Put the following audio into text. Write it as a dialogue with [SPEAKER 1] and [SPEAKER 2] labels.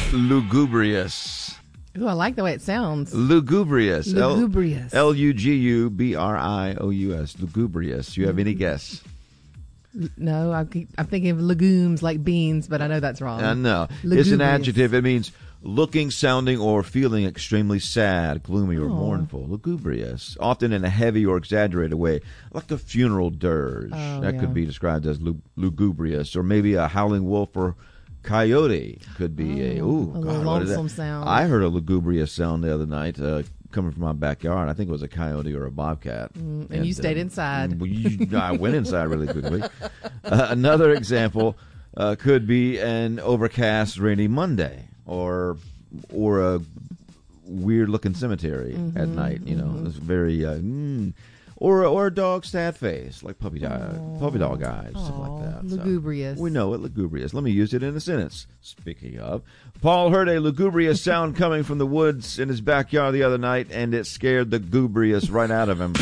[SPEAKER 1] lugubrious.
[SPEAKER 2] Ooh, I like the way it sounds.
[SPEAKER 1] Lugubrious.
[SPEAKER 2] Lugubrious.
[SPEAKER 1] Lugubrious. Lugubrious. You have any guess?
[SPEAKER 2] No, I'm thinking of legumes like beans, but I know that's wrong.
[SPEAKER 1] No. It's an adjective. It means looking, sounding, or feeling extremely sad, gloomy, or mournful. Lugubrious. Often in a heavy or exaggerated way, like a funeral dirge. That could be described as lugubrious. Or maybe a howling wolf or coyote could be
[SPEAKER 2] lonesome sound.
[SPEAKER 1] I heard a lugubrious sound the other night coming from my backyard. I think it was a coyote or a bobcat.
[SPEAKER 2] And you stayed inside.
[SPEAKER 1] I went inside really quickly. Another example could be an overcast, rainy Monday, or a weird-looking cemetery at night. It's very or a dog sad face, like puppy dog eyes, stuff like that.
[SPEAKER 2] Lugubrious.
[SPEAKER 1] So we know it, lugubrious. Let me use it in a sentence. Speaking of, Paul heard a lugubrious sound coming from the woods in his backyard the other night, and it scared the gubrious right out of him.